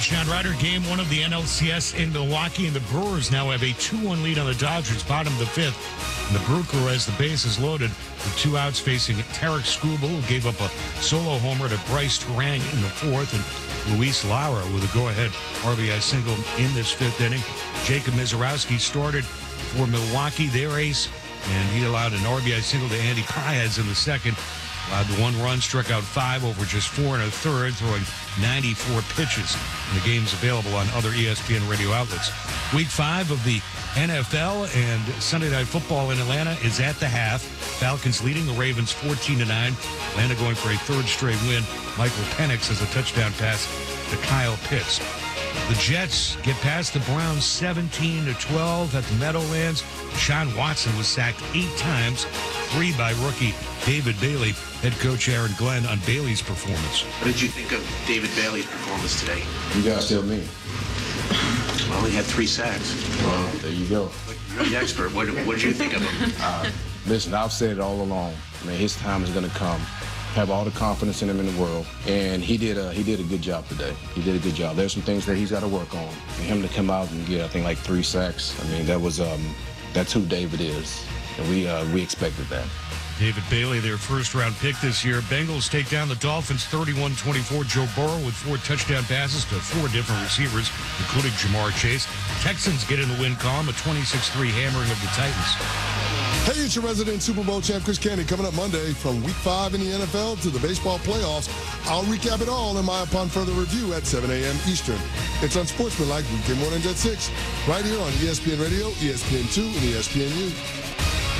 Sean Ryder. Game 1 of the NLCS in Milwaukee, and the Brewers now have a 2-1 lead on the Dodgers, bottom of the 5th. And the Brew Crew has the bases loaded with 2 outs facing Tarek Skubal, who gave up a solo homer to Bryce Terang in the 4th, and Luis Lara with a go-ahead RBI single in this 5th inning. Jacob Misiorowski started for Milwaukee, their ace, and he allowed an RBI single to Andy Paez in the 2nd. Allowed the 1 run, struck out 5 over just 4 1/3, throwing 94 pitches. And the game's available on other ESPN radio outlets. Week 5 of the NFL and Sunday Night Football in Atlanta is at the half. Falcons leading the Ravens 14-9. Atlanta going for a 3rd straight win. Michael Penix has a touchdown pass to Kyle Pitts. The Jets get past the Browns 17-12 at the Meadowlands. Deshaun Watson was sacked 8 times, 3 by rookie David Bailey. Head coach Aaron Glenn on Bailey's performance. What did you think of David Bailey's performance today? You guys tell me. Well, he had 3 sacks. Well, there you go. You're the expert. What did you think of him? Listen, I've said it all along. I mean, his time is going to come. Have all the confidence in him in the world, and he did a good job today. He did a good job. There's some things that he's got to work on. For him to come out and get, I think, like 3 sacks. I mean, that's who David is, and we expected that. David Bailey, their first-round pick this year. Bengals take down the Dolphins 31-24. Joe Burrow with 4 touchdown passes to 4 different receivers, including Jamar Chase. Texans get in the win column, a 26-3 hammering of the Titans. Hey, it's your resident Super Bowl champ, Chris Candy, coming up Monday from Week 5 in the NFL to the baseball playoffs. I'll recap it all in my Upon Further review at 7 a.m. Eastern. It's Unsportsmanlike weekday mornings at 6, right here on ESPN Radio, ESPN2, and ESPNU.